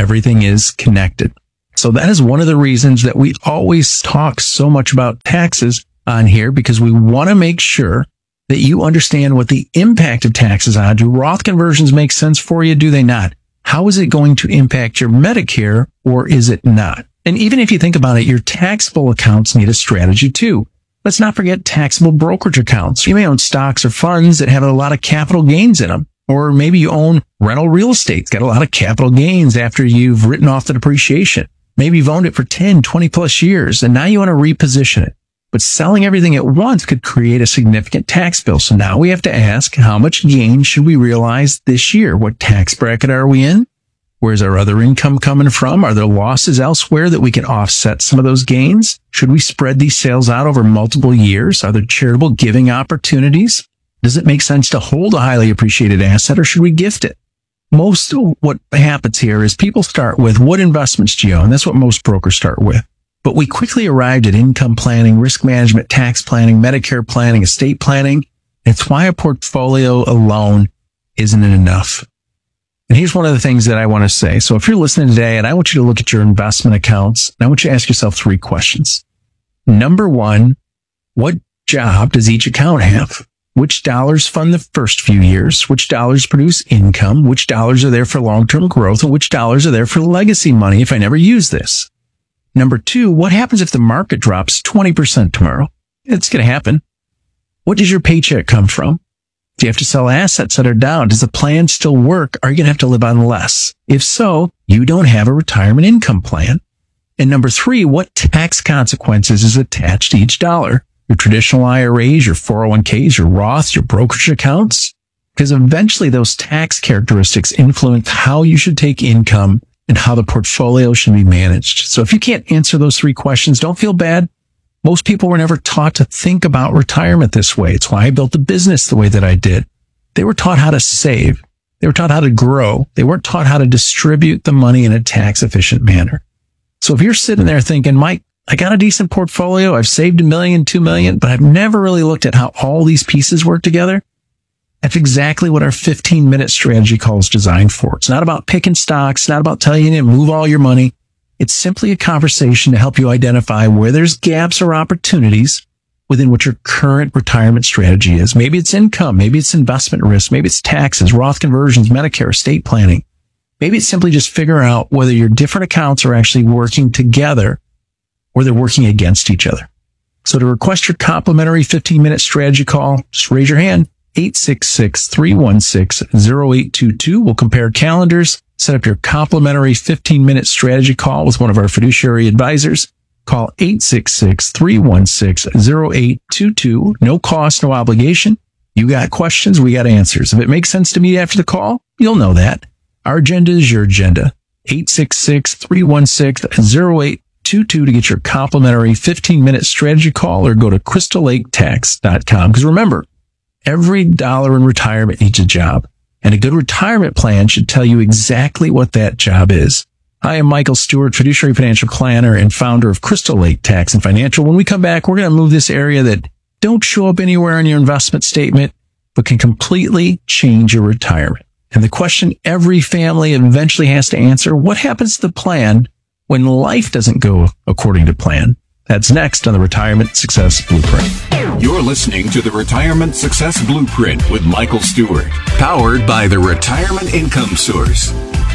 Everything is connected. So that is one of the reasons that we always talk so much about taxes on here, because we want to make sure that you understand what the impact of taxes are. Do Roth conversions make sense for you? Do they not? How is it going to impact your Medicare, or is it not? And even if you think about it, your taxable accounts need a strategy too. Let's not forget taxable brokerage accounts. You may own stocks or funds that have a lot of capital gains in them. Or maybe you own rental real estate. It's got a lot of capital gains after you've written off the depreciation. Maybe you've owned it for ten, twenty plus years, and now you want to reposition it. But selling everything at once could create a significant tax bill. So now we have to ask, how much gain should we realize this year? What tax bracket are we in? Where's our other income coming from? Are there losses elsewhere that we can offset some of those gains? Should we spread these sales out over multiple years? Are there charitable giving opportunities? Does it make sense to hold a highly appreciated asset, or should we gift it? Most of what happens here is people start with, what investments do you own? That's what most brokers start with. But we quickly arrived at income planning, risk management, tax planning, Medicare planning, estate planning. It's why a portfolio alone isn't enough. And here's one of the things that I want to say. So if you're listening today, and I want you to look at your investment accounts, and I want you to ask yourself three questions. Number one, what job does each account have? Which dollars fund the first few years? Which dollars produce income? Which dollars are there for long-term growth? And which dollars are there for legacy money if I never use this? Number two, what happens if the market drops twenty percent tomorrow? It's going to happen. What does your paycheck come from? Do you have to sell assets that are down? Does the plan still work? Are you going to have to live on less? If so, you don't have a retirement income plan. And number three, what tax consequences is attached to each dollar? Your traditional I R As, your four oh one k's, your Roths, your brokerage accounts? Because eventually those tax characteristics influence how you should take income and how the portfolio should be managed. So if you can't answer those three questions, don't feel bad. Most people were never taught to think about retirement this way. It's why I built a business the way that I did. They were taught how to save. They were taught how to grow. They weren't taught how to distribute the money in a tax efficient manner. So if you're sitting there thinking, Mike, I got a decent portfolio, I've saved a million, two million, but I've never really looked at how all these pieces work together, that's exactly what our fifteen minute strategy call is designed for. It's not about picking stocks. It's not about telling you to move all your money. It's simply a conversation to help you identify where there's gaps or opportunities within what your current retirement strategy is. Maybe it's income. Maybe it's investment risk. Maybe it's taxes, Roth conversions, Medicare, estate planning. Maybe it's simply just figuring out whether your different accounts are actually working together or they're working against each other. So to request your complimentary fifteen minute strategy call, just raise your hand. eight six six, three one six, zero eight two two. We'll compare calendars. Set up your complimentary fifteen minute strategy call with one of our fiduciary advisors. Call eight six six, three one six, zero eight two two. No cost, no obligation. You got questions, we got answers. If it makes sense to me after the call, you'll know that. Our agenda is your agenda. eight six six, three one six, zero eight two two to get your complimentary fifteen minute strategy call, or go to crystal lake tax dot com. Because remember, every dollar in retirement needs a job. And a good retirement plan should tell you exactly what that job is. Hi, I'm Michael Stewart, fiduciary financial planner and founder of Crystal Lake Tax and Financial. When we come back, we're going to move this area that don't show up anywhere on your investment statement, but can completely change your retirement. And the question every family eventually has to answer, what happens to the plan when life doesn't go according to plan? That's next on the Retirement Success Blueprint. You're listening to the Retirement Success Blueprint with Michael Stewart, powered by the Retirement Income Source.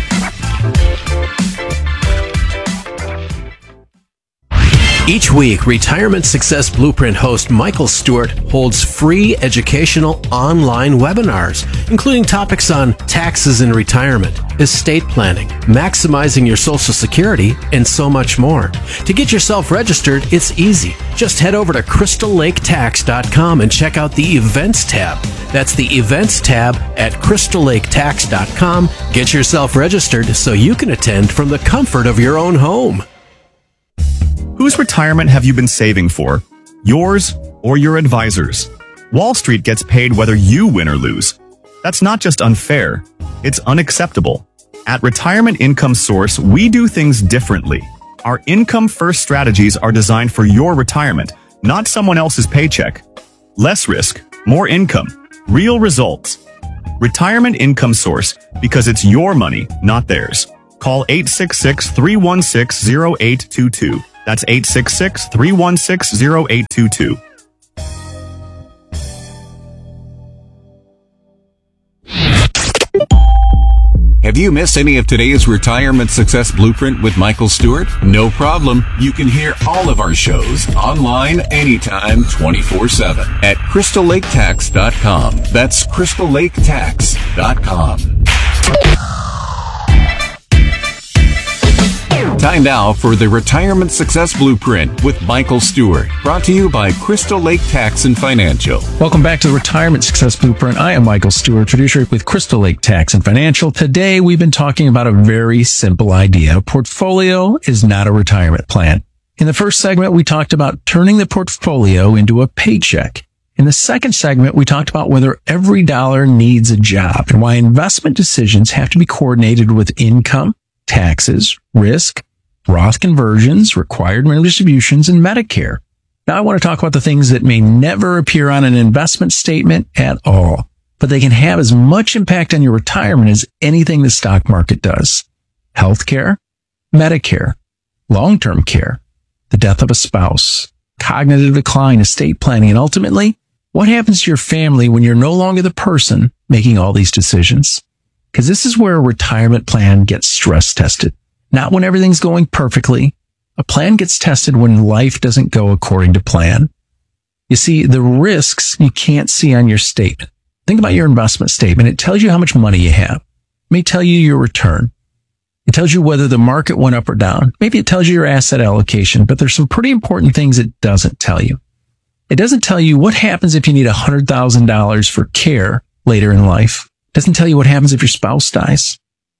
Each week, Retirement Success Blueprint host Michael Stewart holds free educational online webinars, including topics on taxes in retirement, estate planning, maximizing your Social Security, and so much more. To get yourself registered, it's easy. Just head over to crystal lake tax dot com and check out the Events tab. That's the Events tab at crystal lake tax dot com. Get yourself registered so you can attend from the comfort of your own home. Whose retirement have you been saving for? Yours or your advisor's? Wall Street gets paid whether you win or lose. That's not just unfair, it's unacceptable. At Retirement Income Source, we do things differently. Our income-first strategies are designed for your retirement, not someone else's paycheck. Less risk, more income, real results. Retirement Income Source, because it's your money, not theirs. Call eight six six, three one six, zero eight two two. That's eight six six, three one six, zero eight two two. Have you missed any of today's Retirement Success Blueprint with Michael Stewart? No problem. You can hear all of our shows online anytime, twenty-four seven at crystal lake tax dot com. That's crystal lake tax dot com. Time now for the Retirement Success Blueprint with Michael Stewart, brought to you by Crystal Lake Tax and Financial. Welcome back to the Retirement Success Blueprint. I am Michael Stewart, fiduciary with Crystal Lake Tax and Financial. Today, we've been talking about a very simple idea. A portfolio is not a retirement plan. In the first segment, we talked about turning the portfolio into a paycheck. In the second segment, we talked about whether every dollar needs a job and why investment decisions have to be coordinated with income, taxes, risk, Roth conversions, required minimum distributions, and Medicare. Now I want to talk about the things that may never appear on an investment statement at all, but they can have as much impact on your retirement as anything the stock market does. Healthcare, Medicare, long-term care, the death of a spouse, cognitive decline, estate planning, and ultimately, what happens to your family when you're no longer the person making all these decisions? Because this is where a retirement plan gets stress tested. Not when everything's going perfectly. A plan gets tested when life doesn't go according to plan. You see, the risks you can't see on your statement. Think about your investment statement. It tells you how much money you have. It may tell you your return. It tells you whether the market went up or down. Maybe it tells you your asset allocation, but there's some pretty important things it doesn't tell you. It doesn't tell you what happens if you need one hundred thousand dollars for care later in life. It doesn't tell you what happens if your spouse dies.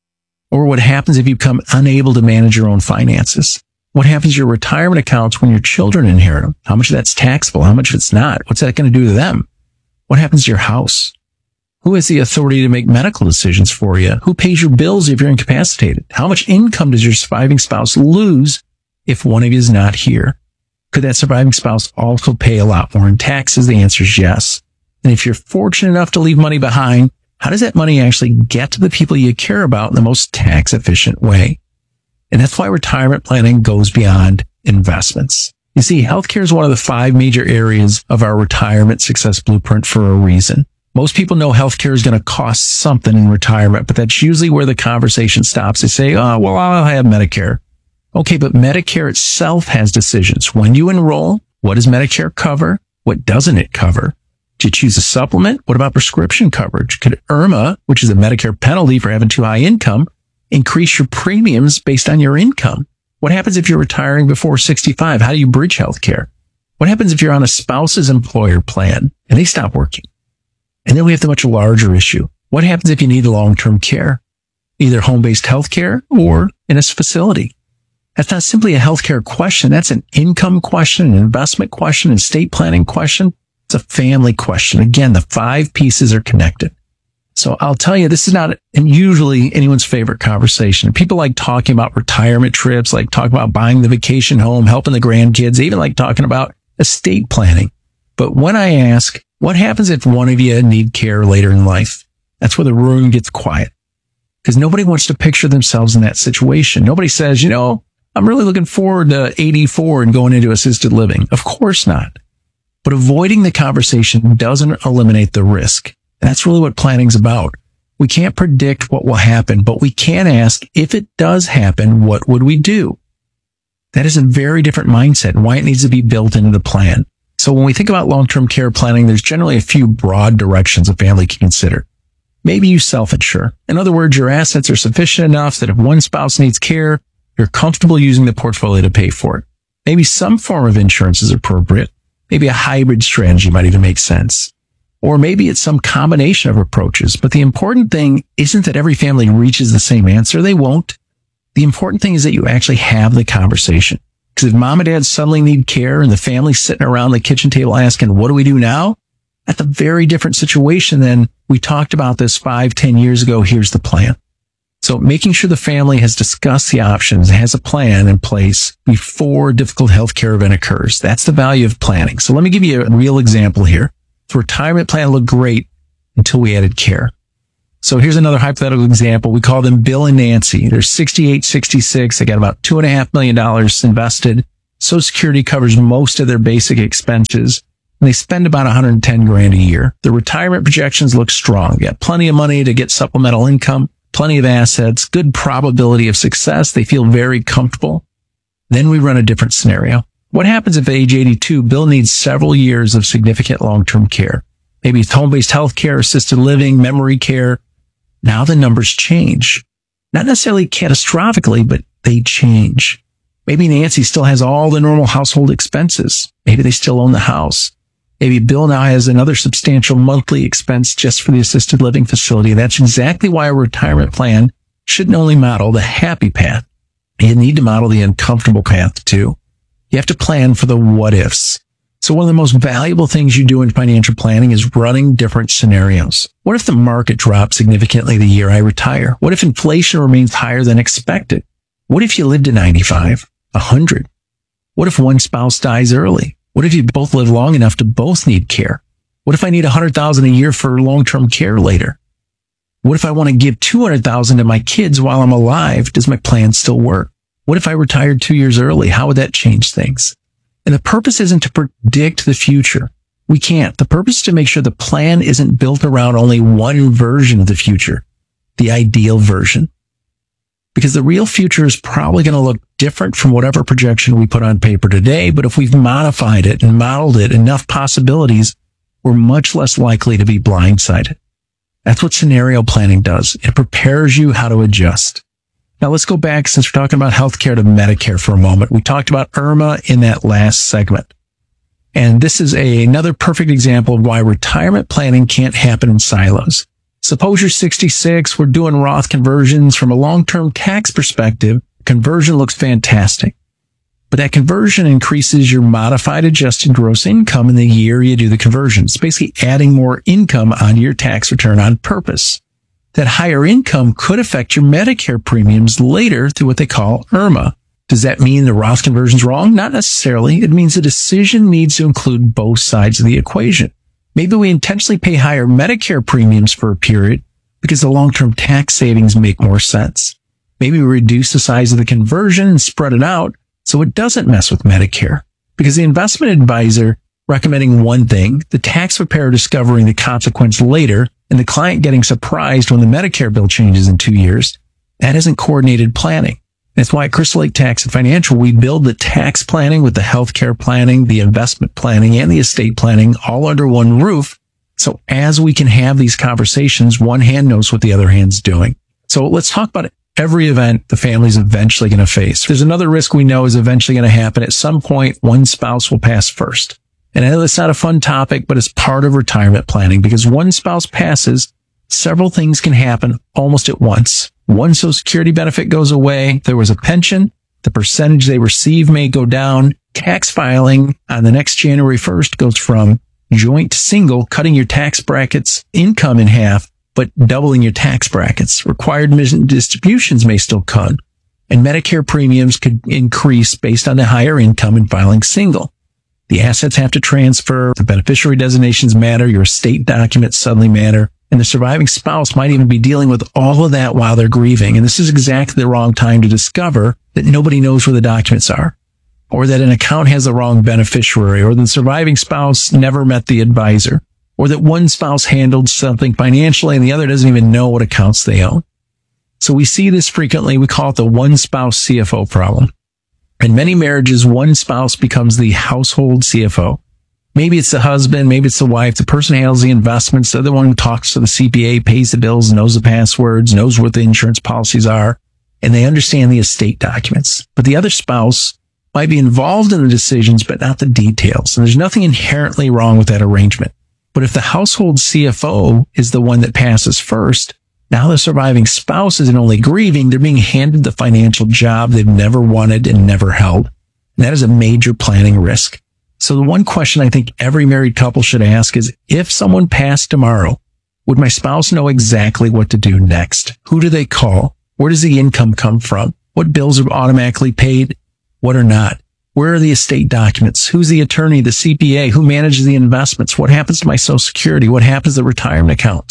Or what happens if you become unable to manage your own finances? What happens to your retirement accounts when your children inherit them? How much of that's taxable? How much of it's not? What's that going to do to them? What happens to your house? Who has the authority to make medical decisions for you? Who pays your bills if you're incapacitated? How much income does your surviving spouse lose if one of you is not here? Could that surviving spouse also pay a lot more in taxes? The answer is yes. And if you're fortunate enough to leave money behind, how does that money actually get to the people you care about in the most tax efficient way? And that's why retirement planning goes beyond investments. You see, healthcare is one of the five major areas of our retirement success blueprint for a reason. Most people know healthcare is going to cost something in retirement, but that's usually where the conversation stops. They say, oh, well, I'll have Medicare. Okay, but Medicare itself has decisions. When you enroll, what does Medicare cover? What doesn't it cover? Do you choose a supplement? What about prescription coverage? Could I R M A, which is a Medicare penalty for having too high income, increase your premiums based on your income? What happens if you're retiring before sixty-five? How do you bridge healthcare? What happens if you're on a spouse's employer plan and they stop working? And then we have the much larger issue. What happens if you need long-term care, either home-based healthcare or in a facility? That's not simply a healthcare question. That's an income question, an investment question, an estate planning question. It's a family question. Again, the five pieces are connected. So I'll tell you, this is not usually anyone's favorite conversation. People like talking about retirement trips, like talking about buying the vacation home, helping the grandkids, even like talking about estate planning. But when I ask, what happens if one of you need care later in life? That's where the room gets quiet. Because nobody wants to picture themselves in that situation. Nobody says, you know, I'm really looking forward to eighty-four and going into assisted living. Of course not. But avoiding the conversation doesn't eliminate the risk. And that's really what planning's about. We can't predict what will happen, but we can ask, if it does happen, what would we do? That is a very different mindset and why it needs to be built into the plan. So when we think about long-term care planning, there's generally a few broad directions a family can consider. Maybe you self-insure. In other words, your assets are sufficient enough that if one spouse needs care, you're comfortable using the portfolio to pay for it. Maybe some form of insurance is appropriate. Maybe a hybrid strategy might even make sense. Or maybe it's some combination of approaches. But the important thing isn't that every family reaches the same answer. They won't. The important thing is that you actually have the conversation. Because if mom and dad suddenly need care and the family's sitting around the kitchen table asking, what do we do now? That's a very different situation than we talked about this five, ten years ago. Here's the plan. So making sure the family has discussed the options, has a plan in place before a difficult healthcare event occurs. That's the value of planning. So let me give you a real example here. The retirement plan looked great until we added care. So here's another hypothetical example. We call them Bill and Nancy. They're sixty-eight, sixty-six. They got about two and a half million dollars invested. Social Security covers most of their basic expenses. And they spend about one hundred ten grand a year. Their retirement projections look strong. They got plenty of money to get supplemental income, plenty of assets, good probability of success. They feel very comfortable. Then we run a different scenario. What happens if at age eighty-two, Bill needs several years of significant long-term care? Maybe it's home-based health care, assisted living, memory care. Now the numbers change. Not necessarily catastrophically, but they change. Maybe Nancy still has all the normal household expenses. Maybe they still own the house. Maybe Bill now has another substantial monthly expense just for the assisted living facility. That's exactly why a retirement plan shouldn't only model the happy path. You need to model the uncomfortable path too. You have to plan for the what ifs. So one of the most valuable things you do in financial planning is running different scenarios. What if the market drops significantly the year I retire? What if inflation remains higher than expected? What if you live to ninety-five, one hundred? What if one spouse dies early? What if you both live long enough to both need care? What if I need one hundred thousand dollars a year for long-term care later? What if I want to give two hundred thousand dollars to my kids while I'm alive? Does my plan still work? What if I retired two years early? How would that change things? And the purpose isn't to predict the future. We can't. The purpose is to make sure the plan isn't built around only one version of the future, the ideal version. Because the real future is probably going to look different from whatever projection we put on paper today. But if we've modified it and modeled it enough possibilities, we're much less likely to be blindsided. That's what scenario planning does. It prepares you how to adjust. Now let's go back, since we're talking about healthcare, to Medicare for a moment. We talked about IRMAA in that last segment. And this is a, another perfect example of why retirement planning can't happen in silos. Suppose you're sixty-six, we're doing Roth conversions. From a long-term tax perspective, conversion looks fantastic. But that conversion increases your modified adjusted gross income in the year you do the conversion. It's basically adding more income onto your tax return on purpose. That higher income could affect your Medicare premiums later through what they call IRMAA. Does that mean the Roth conversion's wrong? Not necessarily. It means the decision needs to include both sides of the equation. Maybe we intentionally pay higher Medicare premiums for a period because the long-term tax savings make more sense. Maybe we reduce the size of the conversion and spread it out so it doesn't mess with Medicare. Because the investment advisor recommending one thing, the tax preparer discovering the consequence later, and the client getting surprised when the Medicare bill changes in two years, that isn't coordinated planning. That's why at Crystal Lake Tax and Financial, we build the tax planning with the healthcare planning, the investment planning, and the estate planning all under one roof. So as we can have these conversations, one hand knows what the other hand's doing. So let's talk about every event the family's eventually going to face. There's another risk we know is eventually going to happen. At some point, one spouse will pass first. And I know that's not a fun topic, but it's part of retirement planning, because one spouse passes, several things can happen almost at once. One Social Security benefit goes away. There was a pension. The percentage they receive may go down. Tax filing on the next January first goes from joint to single, cutting your tax brackets income in half, but doubling your tax brackets. Required distributions may still cut, and Medicare premiums could increase based on the higher income in filing single. The assets have to transfer. The beneficiary designations matter. Your estate documents suddenly matter. And the surviving spouse might even be dealing with all of that while they're grieving. And this is exactly the wrong time to discover that nobody knows where the documents are, or that an account has the wrong beneficiary, or the surviving spouse never met the advisor, or that one spouse handled something financially and the other doesn't even know what accounts they own. So we see this frequently. We call it the one spouse C F O problem. In many marriages, one spouse becomes the household C F O. Maybe it's the husband, maybe it's the wife. The person handles the investments. The other one talks to the C P A, pays the bills, knows the passwords, knows what the insurance policies are, and they understand the estate documents. But the other spouse might be involved in the decisions, but not the details. And there's nothing inherently wrong with that arrangement. But if the household C F O is the one that passes first, now the surviving spouse isn't only grieving, they're being handed the financial job they've never wanted and never held. And that is a major planning risk. So the one question I think every married couple should ask is, if someone passed tomorrow, would my spouse know exactly what to do next? Who do they call? Where does the income come from? What bills are automatically paid? What are not? Where are the estate documents? Who's the attorney, the C P A? Who manages the investments? What happens to my Social Security? What happens to retirement accounts?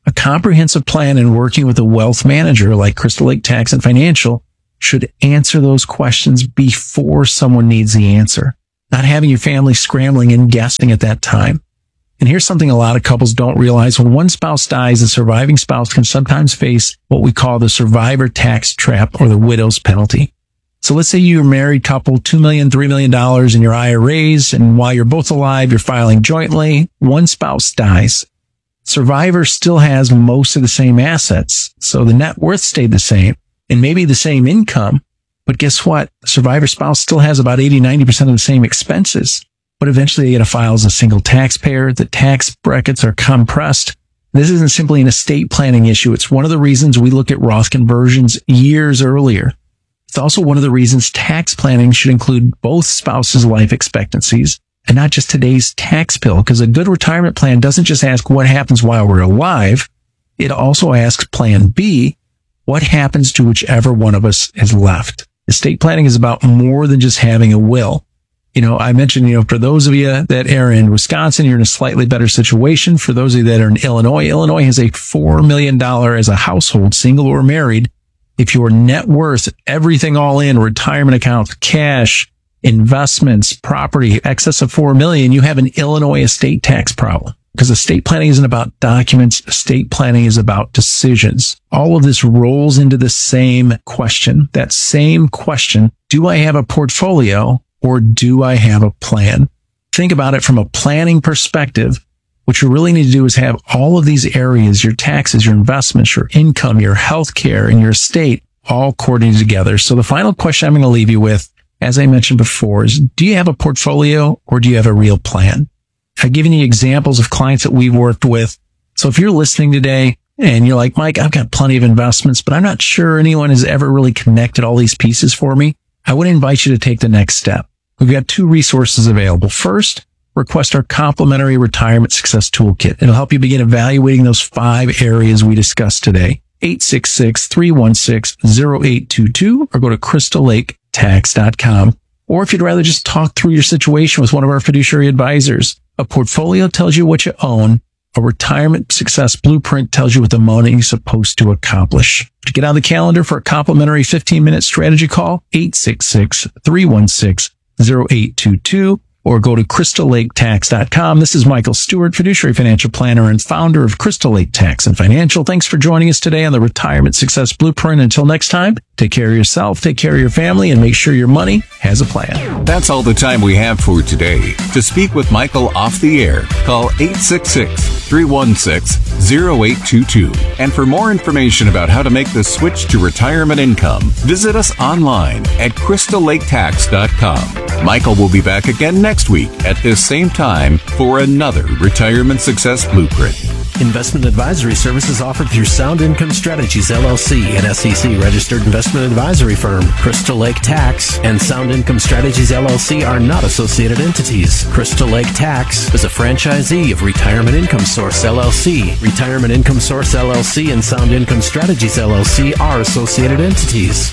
A comprehensive plan and working with a wealth manager like Crystal Lake Tax and Financial should answer those questions before someone needs the answer, not having your family scrambling and guessing at that time. And here's something a lot of couples don't realize. When one spouse dies, the surviving spouse can sometimes face what we call the survivor tax trap or the widow's penalty. So let's say you're a married couple, two million dollars, three million dollars in your I R As, and while you're both alive, you're filing jointly. One spouse dies. Survivor still has most of the same assets, so the net worth stayed the same and maybe the same income. But guess what? The survivor spouse still has about eighty, ninety percent of the same expenses. But eventually they get to file as a single taxpayer. The tax brackets are compressed. This isn't simply an estate planning issue. It's one of the reasons we look at Roth conversions years earlier. It's also one of the reasons tax planning should include both spouses' life expectancies and not just today's tax bill, because a good retirement plan doesn't just ask what happens while we're alive. It also asks plan B, what happens to whichever one of us is left. Estate planning is about more than just having a will. You know, I mentioned, you know, for those of you that are in Wisconsin, you're in a slightly better situation. For those of you that are in Illinois, Illinois has a four million dollars as a household, single or married. If your net worth, everything all in, retirement accounts, cash, investments, property, excess of four million dollars, you have an Illinois estate tax problem. Because estate planning isn't about documents. Estate planning is about decisions. All of this rolls into the same question. That same question, do I have a portfolio? Or do I have a plan? Think about it from a planning perspective. What you really need to do is have all of these areas, your taxes, your investments, your income, your health care, and your estate all coordinated together. So the final question I'm going to leave you with, as I mentioned before, is do you have a portfolio or do you have a real plan? I've given you examples of clients that we've worked with. So if you're listening today and you're like, Mike, I've got plenty of investments, but I'm not sure anyone has ever really connected all these pieces for me, I would invite you to take the next step. We've got two resources available. First, request our complimentary retirement success toolkit. It'll help you begin evaluating those five areas we discussed today. eight six six, three one six, zero eight two two or go to crystal lake tax dot com. Or if you'd rather just talk through your situation with one of our fiduciary advisors, a portfolio tells you what you own. A retirement success blueprint tells you what the money is supposed to accomplish. To get on the calendar for a complimentary fifteen minute strategy call, eight six six, three one six, zero eight two two or go to crystal lake tax dot com. This is Michael Stewart, fiduciary financial planner and founder of Crystal Lake Tax and Financial. Thanks for joining us today on the Retirement Success Blueprint. Until next time, take care of yourself, take care of your family, and make sure your money has a plan. That's all the time we have for today. To speak with Michael off the air, call eight six six, three one six, zero eight two two. And for more information about how to make the switch to retirement income, visit us online at crystal lake tax dot com. Michael will be back again next week at this same time for another Retirement Success Blueprint. Investment advisory services offered through Sound Income Strategies, L L C, an S E C registered investment advisory firm. Crystal Lake Tax and Sound Income Strategies, L L C are not associated entities. Crystal Lake Tax is a franchisee of Retirement Income Source, L L C. Retirement Income Source, L L C and Sound Income Strategies, L L C are associated entities.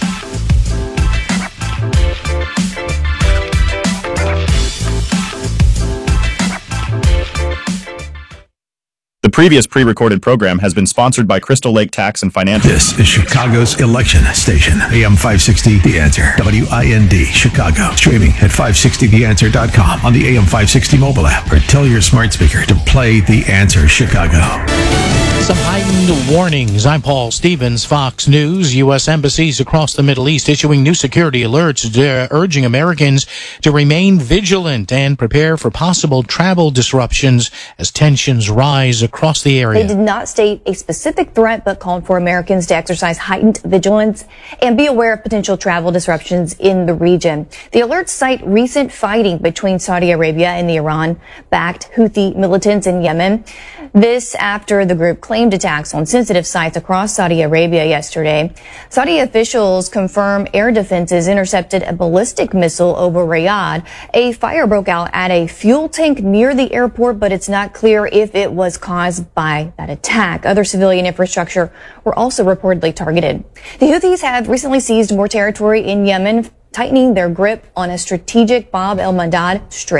The previous pre-recorded program has been sponsored by Crystal Lake Tax and Financial. This is Chicago's election station, A M five sixty The Answer, W I N D, Chicago. Streaming at five sixty the answer dot com on the A M five sixty mobile app, or tell your smart speaker to play The Answer Chicago. Some heightened warnings. I'm Paul Stevens, Fox News. U S embassies across the Middle East issuing new security alerts uh, urging Americans to remain vigilant and prepare for possible travel disruptions as tensions rise across the area. They did not state a specific threat, but called for Americans to exercise heightened vigilance and be aware of potential travel disruptions in the region. The alerts cite recent fighting between Saudi Arabia and the Iran-backed Houthi militants in Yemen. This after the group claimed attacks on sensitive sites across Saudi Arabia yesterday. Saudi officials confirm air defenses intercepted a ballistic missile over Riyadh. A fire broke out at a fuel tank near the airport, but it's not clear if it was caused by that attack. Other civilian infrastructure were also reportedly targeted. The Houthis have recently seized more territory in Yemen, tightening their grip on a strategic Bab el-Mandab Strait.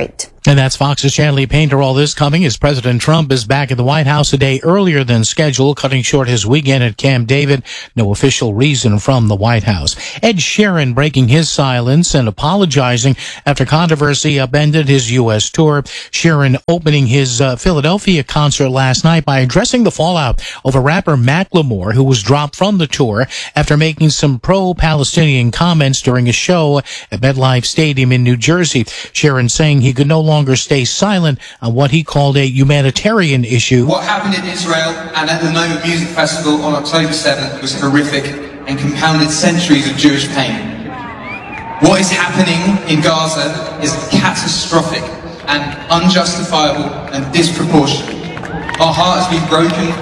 And that's Fox's Chanley Painter. All this coming as President Trump is back at the White House a day earlier than scheduled, cutting short his weekend at Camp David. No official reason from the White House. Ed Sheeran breaking his silence and apologizing after controversy upended his U S tour. Sheeran opening his uh, Philadelphia concert last night by addressing the fallout over rapper Macklemore, who was dropped from the tour after making some pro-Palestinian comments during a show at MetLife Stadium in New Jersey. Sheeran saying he could no longer longer stay silent on what he called a humanitarian issue. What happened in Israel and at the Noma Music Festival on October seventh was horrific and compounded centuries of Jewish pain. What is happening in Gaza is catastrophic and unjustifiable and disproportionate. Our heart has been broken.